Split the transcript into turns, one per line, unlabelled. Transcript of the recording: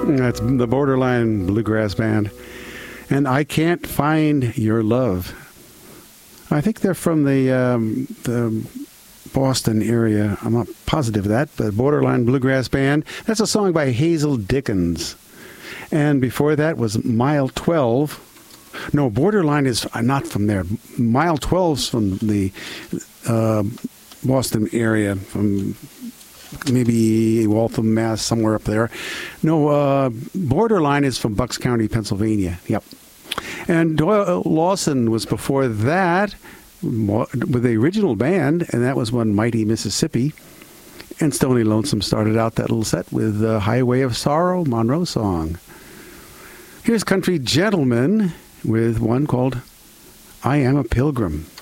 That's the Borderline Bluegrass Band. And I Can't Find Your Love. I think they're from the Boston area. I'm not positive of that, but Borderline Bluegrass Band. That's a song by Hazel Dickens. And before that was Mile 12. No, Borderline is not from there. Mile 12's from the Boston area, from maybe Waltham, Mass, somewhere up there. No, Borderline is from Bucks County, Pennsylvania. Yep. And Doyle Lawson was before that with the original band, and that was when Mighty Mississippi. And Stony Lonesome started out that little set with Highway of Sorrow, Monroe song. Here's Country Gentleman with one called I Am a Pilgrim.